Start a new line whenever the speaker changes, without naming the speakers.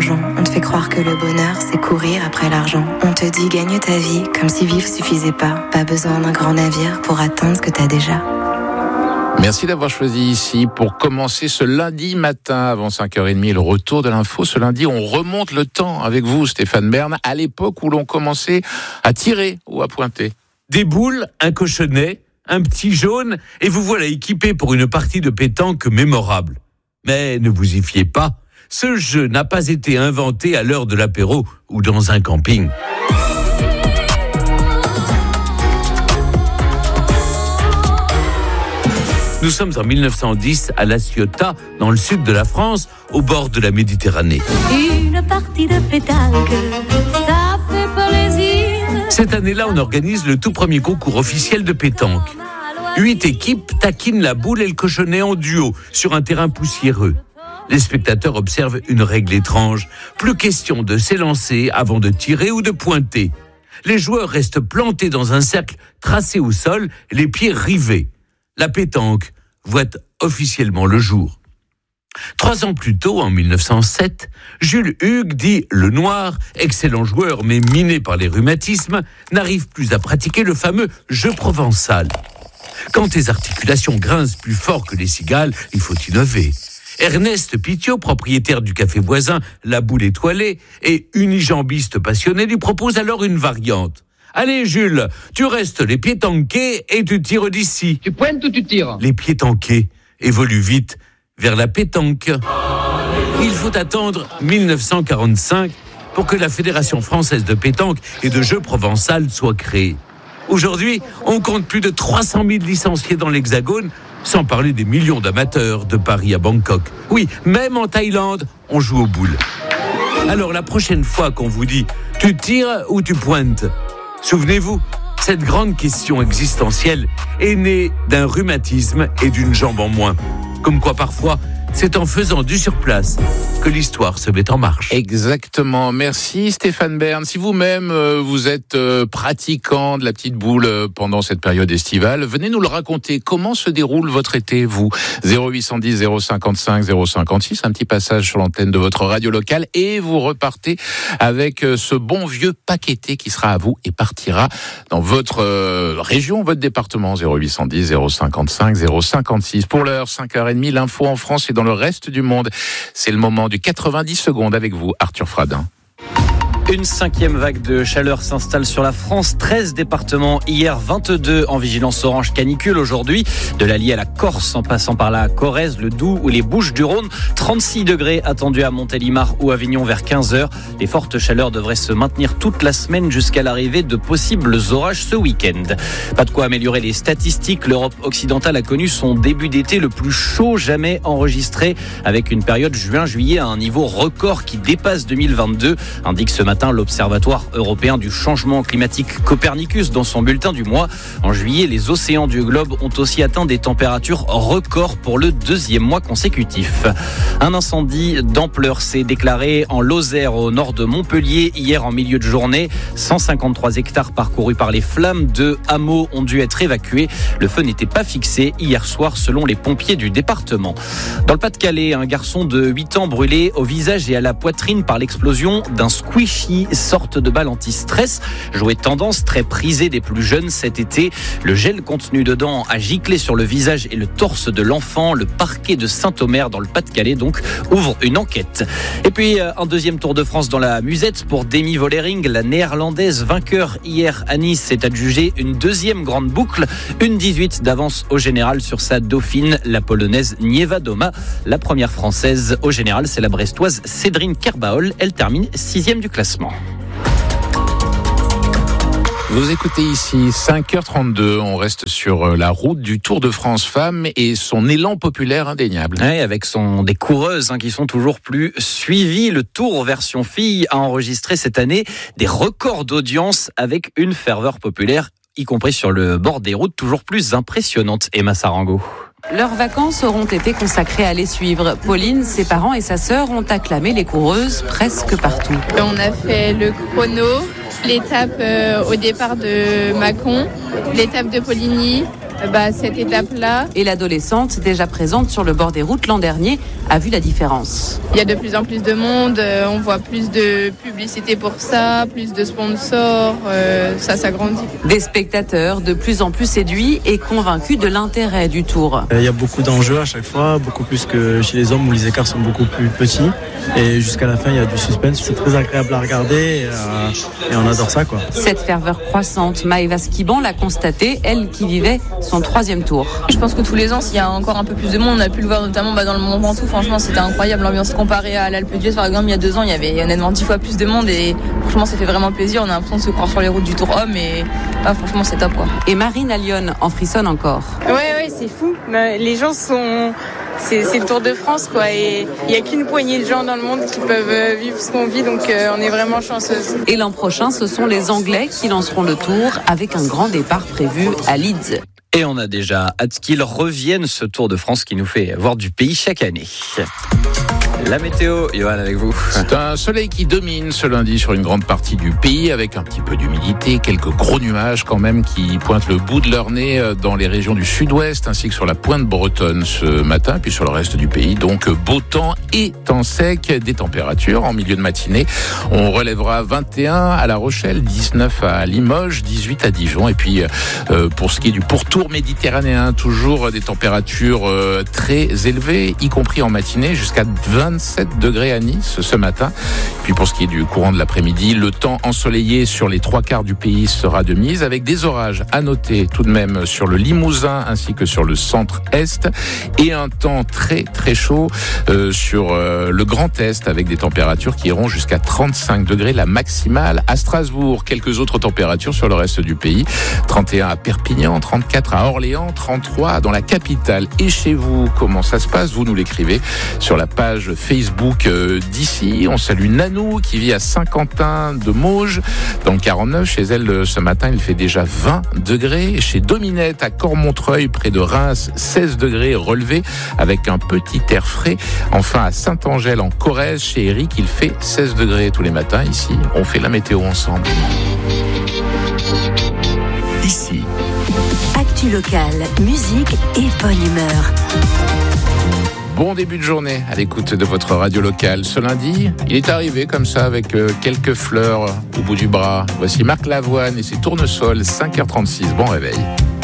argent. On te fait croire que le bonheur, c'est courir après l'argent. On te dit gagne ta vie, comme si vivre suffisait pas. Pas besoin d'un grand navire pour atteindre ce que t'as déjà.
Merci d'avoir choisi ici pour commencer ce lundi matin avant 5h30 le retour de l'info. Ce lundi, on remonte le temps avec vous, Stéphane Bern, à l'époque où l'on commençait à tirer ou à pointer.
Des boules, un cochonnet, un petit jaune, et vous voilà équipé pour une partie de pétanque mémorable. Mais ne vous y fiez pas, ce jeu n'a pas été inventé à l'heure de l'apéro ou dans un camping. Nous sommes en 1910 à La Ciotat, dans le sud de la France, au bord de la Méditerranée.
Une partie de pétanque, ça fait plaisir.
Cette année-là, on organise le tout premier concours officiel de pétanque. 8 équipes taquinent la boule et le cochonnet en duo sur un terrain poussiéreux. Les spectateurs observent une règle étrange. Plus question de s'élancer avant de tirer ou de pointer. Les joueurs restent plantés dans un cercle tracé au sol, les pieds rivés. La pétanque voit officiellement le jour. 3 ans plus tôt, en 1907, Jules Hugues, dit Le Noir, excellent joueur mais miné par les rhumatismes, n'arrive plus à pratiquer le fameux jeu provençal. Quand tes articulations grincent plus fort que les cigales, il faut innover. Ernest Pitiot, propriétaire du café voisin La Boule Étoilée et unijambiste passionné, lui propose alors une variante. Allez Jules, tu restes les pieds tankés et tu tires d'ici.
Tu pointes ou tu tires ?
Les pieds tankés évoluent vite vers la pétanque. Il faut attendre 1945 pour que la Fédération française de pétanque et de jeu provençal soit créée. Aujourd'hui, on compte plus de 300 000 licenciés dans l'Hexagone, sans parler des millions d'amateurs de Paris à Bangkok. Oui, même en Thaïlande, on joue aux boules. Alors la prochaine fois qu'on vous dit « tu tires ou tu pointes ?» Souvenez-vous, cette grande question existentielle est née d'un rhumatisme et d'une jambe en moins. Comme quoi parfois, c'est en faisant du surplace que l'histoire se met en marche.
Exactement. Merci Stéphane Bern. Si vous-même vous êtes pratiquant de la petite boule pendant cette période estivale, venez nous le raconter. Comment se déroule votre été, vous ? 0810 055 056, un petit passage sur l'antenne de votre radio locale et vous repartez avec ce bon vieux paqueté qui sera à vous et partira dans votre région, votre département. 0810 055 056. Pour l'heure, 5h30, l'info en France et dans le reste du monde. C'est le moment du 90 secondes avec vous, Arthur Fradin.
Une 5e vague de chaleur s'installe sur la France. 13 départements hier, 22 en vigilance orange canicule aujourd'hui. De l'Allier à la Corse, en passant par la Corrèze, le Doubs ou les Bouches-du-Rhône. 36 degrés attendus à Montélimar ou Avignon vers 15h. Les fortes chaleurs devraient se maintenir toute la semaine jusqu'à l'arrivée de possibles orages ce week-end. Pas de quoi améliorer les statistiques. L'Europe occidentale a connu son début d'été le plus chaud jamais enregistré, avec une période juin-juillet à un niveau record qui dépasse 2022, indique ce matin l'Observatoire européen du changement climatique Copernicus dans son bulletin du mois. En juillet, les océans du globe ont aussi atteint des températures records pour le 2e mois consécutif. Un incendie d'ampleur s'est déclaré en Lozère au nord de Montpellier hier en milieu de journée. 153 hectares parcourus par les flammes. 2 hameaux ont dû être évacués. Le feu n'était pas fixé hier soir selon les pompiers du département. Dans le Pas-de-Calais, un garçon de 8 ans brûlé au visage et à la poitrine par l'explosion d'un squishy, sorte de balle anti-stress, jouet tendance très prisé des plus jeunes cet été. Le gel contenu dedans a giclé sur le visage et le torse de l'enfant. Le parquet de Saint-Omer dans le Pas-de-Calais donc ouvre une enquête. Et puis un deuxième Tour de France dans la musette pour Demi Vollering, la néerlandaise vainqueur hier à Nice s'est adjugée une 2e grande boucle, une 18 d'avance au général sur sa dauphine, la polonaise Niewiadoma. La première française au général, c'est la brestoise Cédrine Kerbaol. Elle termine 6e du classement.
Vous écoutez ici 5h32, on reste sur la route du Tour de France Femmes et son élan populaire indéniable.
Oui, avec des coureuses qui sont toujours plus suivies. Le Tour version fille a enregistré cette année des records d'audience avec une ferveur populaire, y compris sur le bord des routes, toujours plus impressionnante. Emma Sarango.
Leurs vacances auront été consacrées à les suivre. Pauline, ses parents et sa sœur ont acclamé les coureuses presque partout.
On a fait le chrono, l'étape au départ de Mâcon, l'étape de Poligny,
cette étape-là.
Et l'adolescente, déjà présente sur le bord des routes l'an dernier, a vu la différence.
Il y a de plus en plus de monde, on voit plus de publicité pour ça, plus de sponsors, ça s'agrandit.
Des spectateurs de plus en plus séduits et convaincus de l'intérêt du Tour.
Il y a beaucoup d'enjeux à chaque fois, beaucoup plus que chez les hommes où les écarts sont beaucoup plus petits. Et jusqu'à la fin, il y a du suspense. C'est très agréable à regarder et on adore ça, quoi.
Cette ferveur croissante, Maëva Skiban l'a constatée, elle qui vivait son 3e Tour.
Je pense que tous les ans, s'il y a encore un peu plus de monde, on a pu le voir notamment dans le Mont Ventoux. Franchement, c'était incroyable l'ambiance comparée à l'Alpe d'Huez. Par exemple, il y a 2 ans, il y avait honnêtement 10 fois plus de monde et franchement, ça fait vraiment plaisir. On a l'impression de se croire sur les routes du Tour Homme et franchement, c'est top, quoi.
Et Marine à Lyon en frissonne encore.
Ouais, c'est fou. Les gens sont... C'est le Tour de France, quoi, et il n'y a qu'une poignée de gens dans le monde qui peuvent vivre ce qu'on vit, donc on est vraiment chanceuse.
Et l'an prochain, ce sont les Anglais qui lanceront le Tour avec un grand départ prévu à Leeds.
Et on a déjà hâte qu'il revienne, ce Tour de France qui nous fait voir du pays chaque année. La météo, Johan, avec vous.
C'est un soleil qui domine ce lundi sur une grande partie du pays avec un petit peu d'humidité, quelques gros nuages quand même qui pointent le bout de leur nez dans les régions du sud-ouest ainsi que sur la pointe bretonne ce matin, puis sur le reste du pays. Donc beau temps et temps sec, des températures en milieu de matinée. On relèvera 21 à La Rochelle, 19 à Limoges, 18 à Dijon. Et puis pour ce qui est du pourtour méditerranéen, toujours des températures très élevées, y compris en matinée, jusqu'à 27 degrés à Nice ce matin. Puis pour ce qui est du courant de l'après-midi, le temps ensoleillé sur les 3/4 du pays sera de mise, avec des orages à noter tout de même sur le Limousin ainsi que sur le centre-est, et un temps très très chaud sur le Grand Est, avec des températures qui iront jusqu'à 35 degrés la maximale à Strasbourg. Quelques autres températures sur le reste du pays, 31 à Perpignan, 34 à Orléans, 33 dans la capitale. Et chez vous, comment ça se passe? Vous nous l'écrivez sur la page Facebook d'ici. On salue Nanou qui vit à Saint-Quentin-de-Mauges dans le 49. Chez elle, ce matin, il fait déjà 20 degrés. Chez Dominette à Cormontreuil, près de Reims, 16 degrés relevés avec un petit air frais. Enfin, à Saint-Angèle en Corrèze, chez Eric, il fait 16 degrés tous les matins. Ici, on fait la météo ensemble. Ici.
Actu locale, musique et bonne humeur.
Bon début de journée à l'écoute de votre radio locale. Ce lundi, il est arrivé comme ça avec quelques fleurs au bout du bras. Voici Marc Lavoine et ses tournesols, 5h36. Bon réveil.